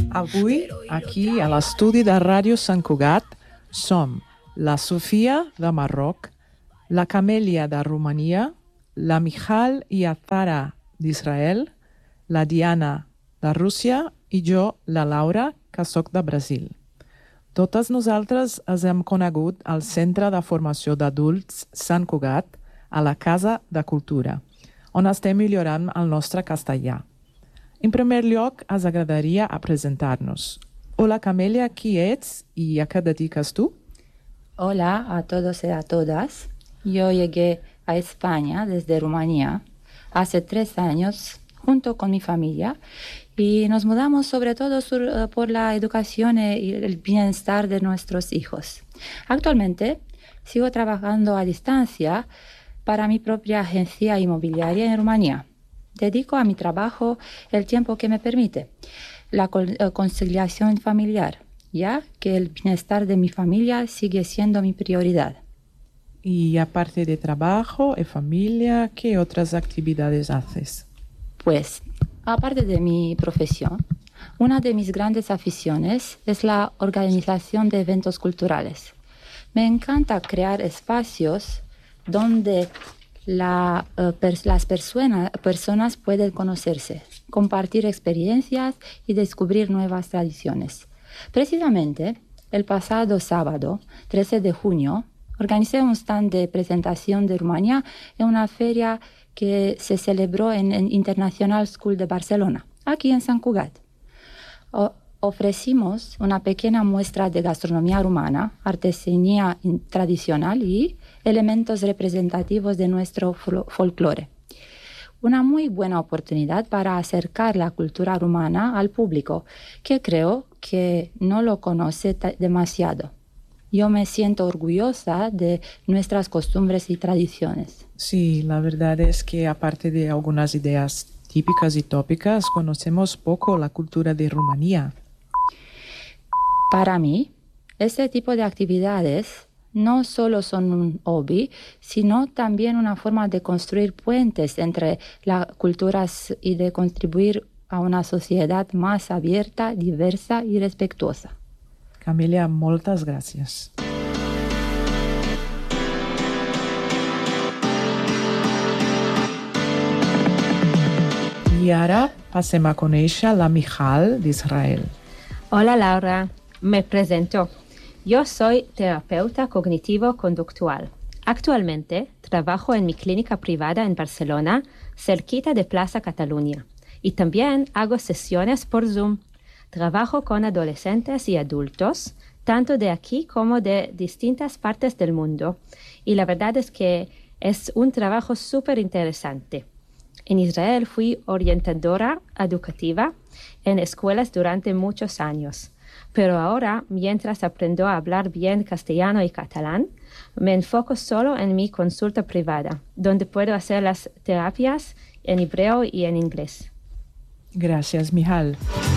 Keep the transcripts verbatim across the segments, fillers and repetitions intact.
Avui, aquí a l'estudi de Ràdio Sant Cugat, som la Sofia de Marroc, la Camèlia de Romania, la Michal i Azara d'Israel, la Diana de Rússia i jo, la Laura, que sóc de Brasil. Totes nosaltres ens hem conegut al Centre de Formació d'Adults Sant Cugat, a la Casa de Cultura, on estem millorant el nostre castellà. En primer lloc, ens agradaria a presentar-nos. Hola, Camèlia, qui ets i a què et dediques tu? Hola a todos y a todas. Yo llegué a España desde Rumanía hace tres años junto con mi familia y nos mudamos sobre todo sur, uh, por la educación y el bienestar de nuestros hijos. Actualmente sigo trabajando a distancia para mi propia agencia inmobiliaria en Rumanía. Dedico a mi trabajo el tiempo que me permite, la conciliación familiar, ya que el bienestar de mi familia sigue siendo mi prioridad. Y aparte de trabajo y familia, ¿qué otras actividades haces? Pues, aparte de mi profesión, una de mis grandes aficiones es la organización de eventos culturales. Me encanta crear espacios donde La, uh, pers- las persona, personas pueden conocerse, compartir experiencias y descubrir nuevas tradiciones. Precisamente, el pasado sábado, trece de junio, organicé un stand de presentación de Rumanía en una feria que se celebró en el International School de Barcelona, aquí en Sant Cugat. O- ofrecimos una pequeña muestra de gastronomía rumana, artesanía tradicional y elementos representativos de nuestro fol- folclore. Una muy buena oportunidad para acercar la cultura rumana al público, que creo que no lo conoce ta- demasiado. Yo me siento orgullosa de nuestras costumbres y tradiciones. Sí, la verdad es que aparte de algunas ideas típicas y tópicas, conocemos poco la cultura de Rumanía. Para mí, este tipo de actividades no solo son un hobby, sino también una forma de construir puentes entre las culturas y de contribuir a una sociedad más abierta, diversa y respetuosa. Camèlia, moltes gràcies. I ara passem a conèixer la Michal d'Israel. Hola Laura, me presento. Yo soy terapeuta cognitivo-conductual. Actualmente trabajo en mi clínica privada en Barcelona, cerquita de Plaza Cataluña. Y también hago sesiones por Zoom. Trabajo con adolescentes y adultos, tanto de aquí como de distintas partes del mundo. Y la verdad es que es un trabajo súper interesante. En Israel fui orientadora educativa en escuelas durante muchos años. Pero ahora, mientras aprendo a hablar bien castellano y catalán, me enfoco solo en mi consulta privada, donde puedo hacer las terapias en hebreo y en inglés. Gràcies, Michal.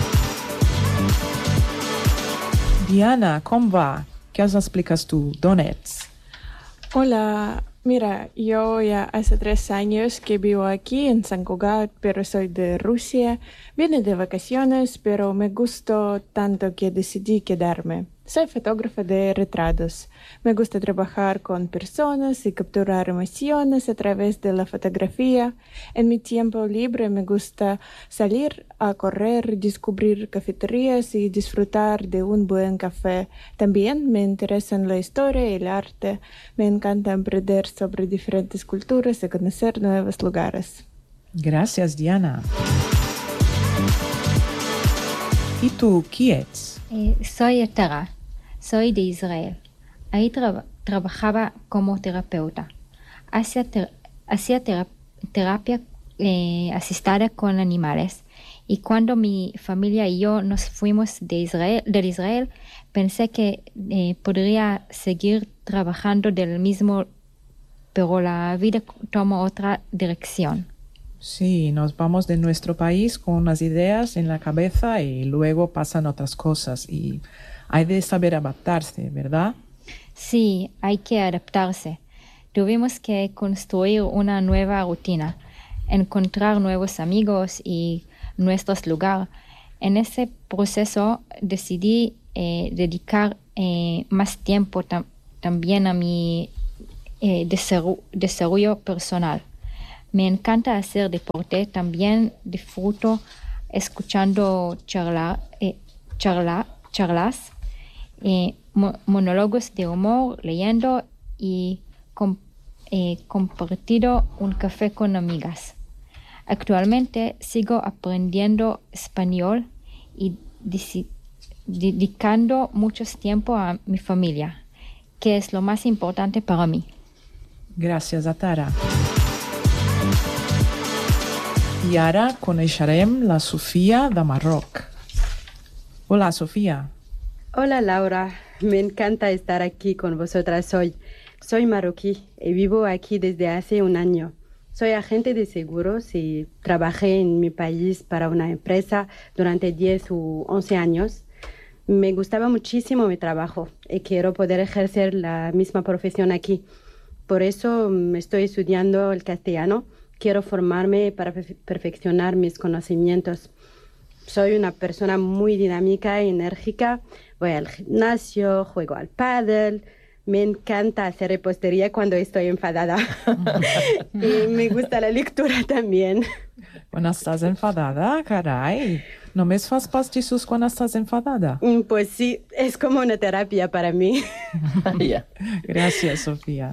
Diana, com va? Què ens expliques tu? D'on ets? Hola, mira, yo ya hace tres años que vivo aquí en San Cugat, pero soy de Rusia. Vine de vacaciones, pero me gustó tanto que decidí quedarme. Soy fotógrafa de retratos. Me gusta trabajar con personas y capturar emociones a través de la fotografía. En mi tiempo libre me gusta salir a correr, descubrir cafeterías y disfrutar de un buen café. También me interesan la historia y el arte. Me encanta aprender sobre diferentes culturas y conocer nuevos lugares. Gràcies, Diana. I tu, qui ets? Eh, soy Etara, soy de Israel. Ahí tra- trabajaba como terapeuta. Hacía, ter- hacía tera- terapia eh, asistida con animales. Y cuando mi familia y yo nos fuimos de Israel, del Israel, pensé que eh, podría seguir trabajando del mismo, pero la vida tomó otra dirección. Sí, nos vamos de nuestro país con unas ideas en la cabeza y luego pasan otras cosas y hay de saber adaptarse, ¿verdad? Sí, hay que adaptarse. Tuvimos que construir una nueva rutina, encontrar nuevos amigos y nuestros lugares. En ese proceso decidí eh, dedicar eh, más tiempo tam- también a mi eh, desarrollo, desarrollo personal. Me encanta hacer deporte, también disfruto escuchando charla, eh, charla, charlas, eh, mo- monólogos de humor, leyendo y com- eh, compartido un café con amigas. Actualmente sigo aprendiendo español y deci- dedicando mucho tiempo a mi familia, que es lo más importante para mí. Gràcies, Atara. I ara coneixerem la Sofia de Marroc. Hola, Sofia. Hola Laura, me encanta estar aquí con vosotras hoy. Soy marroquí y vivo aquí desde hace un año. Soy agente de seguros y trabajé en mi país para una empresa durante diez u once años. Me gustaba muchísimo mi trabajo y quiero poder ejercer la misma profesión aquí. Por eso mm, estoy estudiando el castellano. Quiero formarme para perfe- perfeccionar mis conocimientos. Soy una persona muy dinámica y enérgica. Voy al gimnasio, juego al pádel. Me encanta hacer repostería cuando estoy enfadada. Y me gusta la lectura también. Quan estàs enfadada, carai, només fas pastissos quan estàs enfadada. Mm, Pues sí, es como una terapia para mí. Ja. Gràcies, Sofia.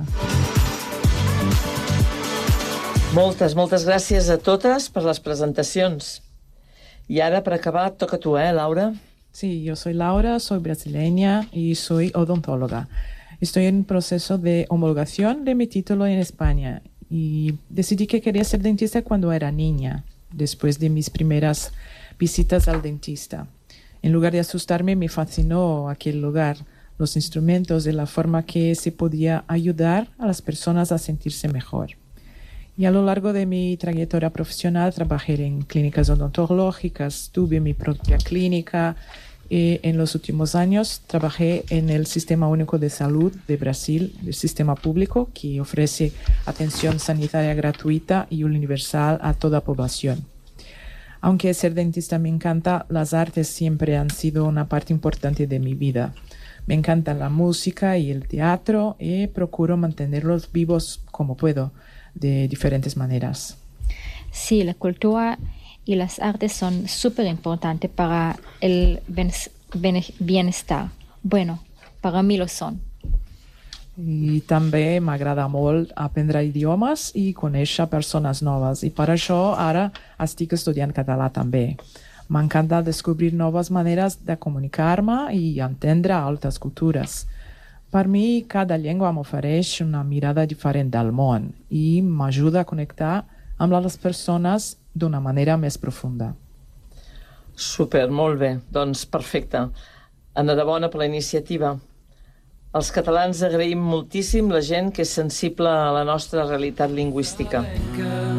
Moltes, moltes gràcies a totes per les presentacions. I ara, per acabar, et toca a tu, eh, Laura? Sí, yo soy Laura, soy brasileña y soy odontóloga. Estoy en proceso de homologación de mi título en España y decidí que quería ser dentista cuando era niña, después de mis primeras visitas al dentista. En lugar de asustarme, me fascinó aquel lugar, los instrumentos y la forma que se podía ayudar a las personas a sentirse mejor. Y a lo largo de mi trayectoria profesional trabajé en clínicas odontológicas, tuve mi propia clínica y en los últimos años trabajé en el Sistema Único de Salud de Brasil, el sistema público que ofrece atención sanitaria gratuita y universal a toda población. Aunque ser dentista me encanta, las artes siempre han sido una parte importante de mi vida. Me encanta la música y el teatro y procuro mantenerlos vivos como puedo, de diferentes maneras. Sí, la cultura y las artes son súper importantes para el bienes- bene- bienestar. Bueno, para mí lo son. I també m'agrada molt aprendre idiomes i conèixer persones noves. I per això ara estic estudiant català també. M'encanta descobrir noves maneres de comunicar-me i entendre altres cultures. Per mi, cada llengua m'ofereix una mirada diferent del món i m'ajuda a connectar amb les persones d'una manera més profunda. Super, molt bé. Doncs perfecte. Enhorabona per la iniciativa. Els catalans agraïm moltíssim la gent que és sensible a la nostra realitat lingüística.